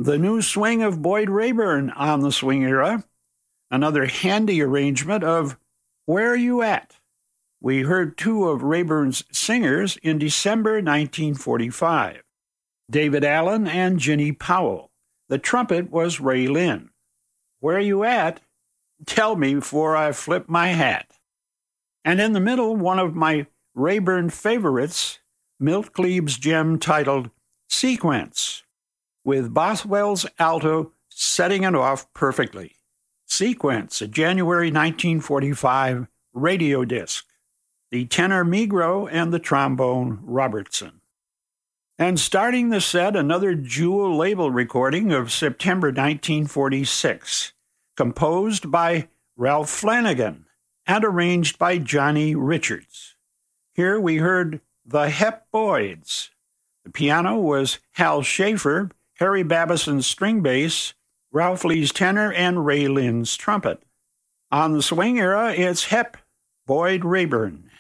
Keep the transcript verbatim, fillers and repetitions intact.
The new swing of Boyd Rayburn on the swing era. Another handy arrangement of Where Are You At? We heard two of Rayburn's singers in December nineteen forty-five, David Allen and Ginny Powell. The trumpet was Ray Lynn. Where are you at? Tell me before I flip my hat. And in the middle, one of my Rayburn favorites, Milt Gleb's gem titled Sequence, with Bothwell's alto setting it off perfectly. Sequence, a January nineteen forty-five radio disc. The tenor Migro and the trombone Robertson. And starting the set, another Jewel label recording of September nineteen forty-six, composed by Ralph Flanagan and arranged by Johnny Richards. Here we heard the Hep Boyds. The piano was Hal Schaefer, Harry Babison's string bass, Ralph Lee's tenor, and Ray Lynn's trumpet. On the swing era, it's Hep, Boyd Rayburn,